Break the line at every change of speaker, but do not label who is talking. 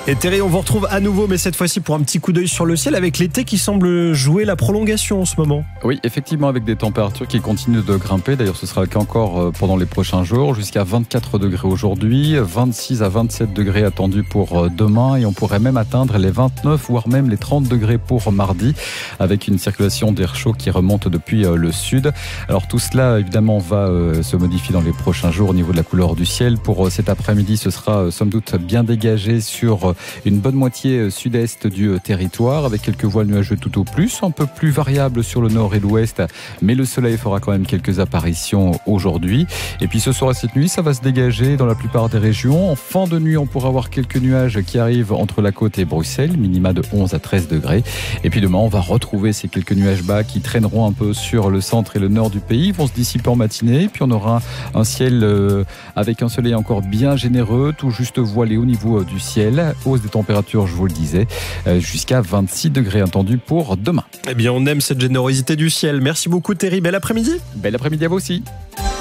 Et Terry, on vous retrouve à nouveau, mais cette fois-ci pour un petit coup d'œil sur le ciel avec l'été qui semble jouer la prolongation en ce moment.
Oui, effectivement, avec des températures qui continuent de grimper. D'ailleurs, ce sera le cas encore pendant les prochains jours. Jusqu'à 24 degrés aujourd'hui, 26 à 27 degrés attendus pour demain. Et on pourrait même atteindre les 29, voire même les 30 degrés pour mardi, avec une circulation d'air chaud qui remonte depuis le sud. Alors tout cela, évidemment, va se modifier dans les prochains jours au niveau de la couleur du ciel. Pour cet après-midi, ce sera somme toute bien dégagé sur une bonne moitié sud-est du territoire, avec quelques voiles nuageux tout au plus, un peu plus variables sur le nord et l'ouest, mais le soleil fera quand même quelques apparitions aujourd'hui. Et puis ce soir et cette nuit, ça va se dégager dans la plupart des régions. En fin de nuit, on pourra avoir quelques nuages qui arrivent entre la côte et Bruxelles, minima de 11 à 13 degrés. Et puis demain, on va retrouver ces quelques nuages bas qui traîneront un peu sur le centre et le nord du pays, ils vont se dissiper en matinée. Puis on aura un ciel avec un soleil encore bien généreux, tout juste voilé au niveau du ciel. Hausse des températures, je vous le disais, jusqu'à 26 degrés attendus pour demain.
Eh bien, on aime cette générosité du ciel. Merci beaucoup Terry, bel après-midi.
Bel après-midi à vous aussi.